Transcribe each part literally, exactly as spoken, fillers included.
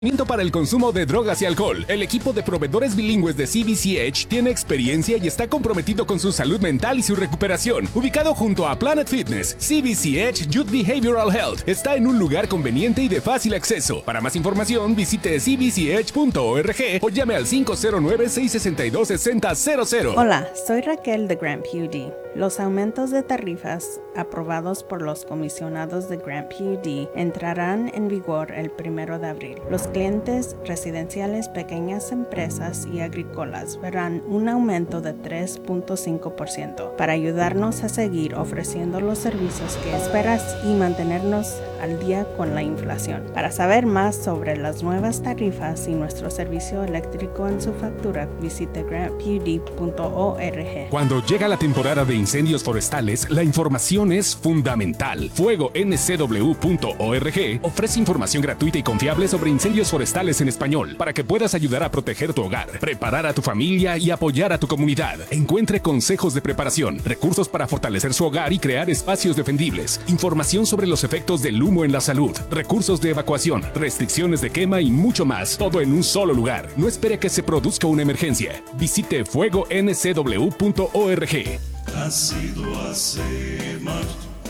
Para el consumo de drogas y alcohol, el equipo de proveedores bilingües de C B C Edge tiene experiencia y está comprometido con su salud mental y su recuperación. Ubicado junto a Planet Fitness, C B C Edge Youth Behavioral Health está en un lugar conveniente y de fácil acceso. Para más información, visite c b c edge punto org o llame al cinco cero nueve, seis seis dos, seis cero cero cero. Hola, soy Raquel de Grant P U D. Los aumentos de tarifas aprobados por los comisionados de Grant P U D entrarán en vigor el primero de abril. Los clientes residenciales, pequeñas empresas y agrícolas verán un aumento de tres punto cinco por ciento para ayudarnos a seguir ofreciendo los servicios que esperas y mantenernos al día con la inflación. Para saber más sobre las nuevas tarifas y nuestro servicio eléctrico en su factura, visite grant p u d punto org. Cuando llega la temporada de incendios forestales, la información es fundamental. Fuego N C W punto org ofrece información gratuita y confiable sobre incendios forestales en español para que puedas ayudar a proteger tu hogar, preparar a tu familia y apoyar a tu comunidad. Encuentre consejos de preparación, recursos para fortalecer su hogar y crear espacios defendibles, información sobre los efectos del humo en la salud, recursos de evacuación, restricciones de quema y mucho más, todo en un solo lugar. No espere que se produzca una emergencia. Visite fuego n c w punto org. Has ido a Cmart,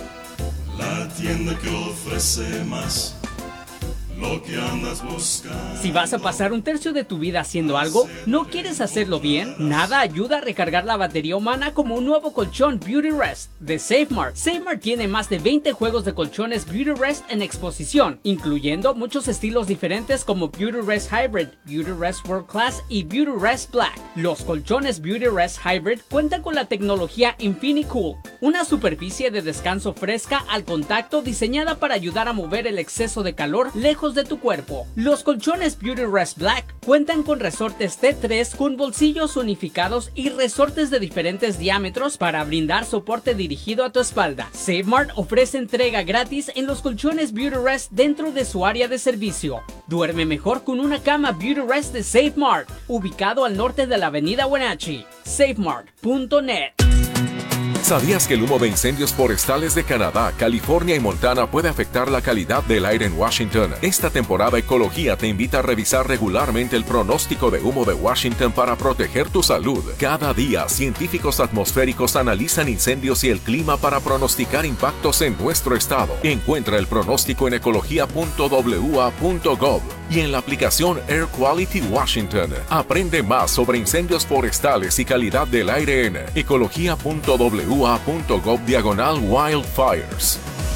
la tienda que ofrece más. Lo que andas buscando. Si vas a pasar un tercio de tu vida haciendo algo, ¿no quieres hacerlo bien? Nada ayuda a recargar la batería humana como un nuevo colchón Beauty Rest de SafeMart. SafeMart tiene más de veinte juegos de colchones Beauty Rest en exposición, incluyendo muchos estilos diferentes como Beauty Rest Hybrid, Beauty Rest World Class y Beauty Rest Black. Los colchones Beauty Rest Hybrid cuentan con la tecnología InfiniCool, una superficie de descanso fresca al contacto diseñada para ayudar a mover el exceso de calor lejos de tu cuerpo. Los colchones Beauty Rest Black cuentan con resortes T tres con bolsillos unificados y resortes de diferentes diámetros para brindar soporte dirigido a tu espalda. SafeMart ofrece entrega gratis en los colchones Beauty Rest dentro de su área de servicio. Duerme mejor con una cama Beauty Rest de SafeMart, ubicado al norte de la avenida Wenatchee. safemart punto net. ¿Sabías que el humo de incendios forestales de Canadá, California y Montana puede afectar la calidad del aire en Washington? Esta temporada Ecología te invita a revisar regularmente el pronóstico de humo de Washington para proteger tu salud. Cada día, científicos atmosféricos analizan incendios y el clima para pronosticar impactos en nuestro estado. Encuentra el pronóstico en ecología punto w a punto gov y en la aplicación Air Quality Washington. Aprende más sobre incendios forestales y calidad del aire en ecología punto w a punto gov diagonal wildfires.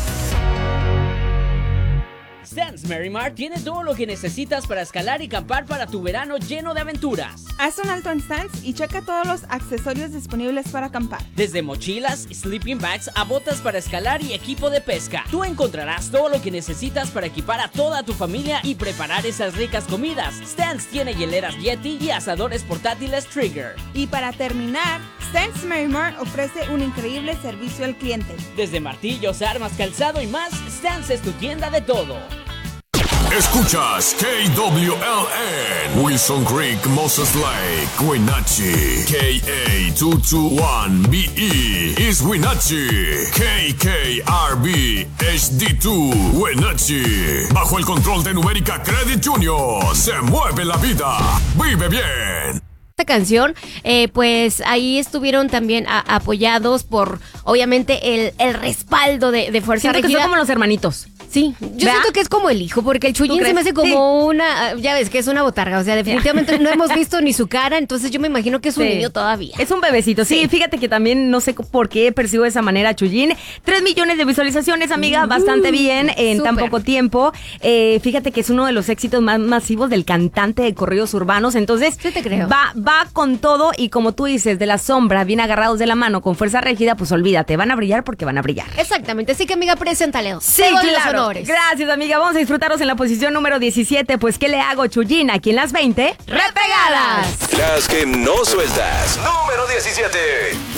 Stans Merrimart tiene todo lo que necesitas para escalar y acampar para tu verano lleno de aventuras. Haz un alto en Stans y checa todos los accesorios disponibles para acampar. Desde mochilas, sleeping bags a botas para escalar y equipo de pesca. Tú encontrarás todo lo que necesitas para equipar a toda tu familia y preparar esas ricas comidas. Stans tiene hieleras Yeti y asadores portátiles Trigger. Y para terminar, Stans Merrimart ofrece un increíble servicio al cliente. Desde martillos, armas, calzado y más, Stans es tu tienda de todo. Escuchas K W L N, Wilson Creek, Moses Lake, Wenatchee. K A dos veintiuno B E is Wenatchee. K K R B H D dos Wenatchee. Bajo el control de Numérica Credit Junior, se mueve la vida. Vive bien. Esta canción, eh, pues ahí estuvieron también a, apoyados por, obviamente, el, el respaldo de, de Fuerza Siento Regida. que son como los hermanitos. Sí, yo ¿verdad? Siento que es como el hijo, porque el Chuyín se me hace como sí. una, ya ves que es una botarga, o sea, definitivamente no hemos visto ni su cara, entonces yo me imagino que es un sí. niño todavía. Es un bebecito, sí. sí, fíjate que también no sé por qué percibo de esa manera a Chuyín. Tres millones de visualizaciones, amiga, uh, bastante bien en super. tan poco tiempo. Eh, fíjate que es uno de los éxitos más masivos del cantante de corridos urbanos, entonces sí te creo. va, va con todo y como tú dices, de la sombra, bien agarrados de la mano, con Fuerza Regida, pues olvídate, van a brillar porque van a brillar. Exactamente, así que amiga, preséntale. Sí, claro. Gracias, amiga. Vamos a disfrutarlos en la posición número diecisiete. Pues, ¿qué le hago, Chuyín? Aquí en las veinte, ¡repegadas! Las que no sueltas. Número diecisiete.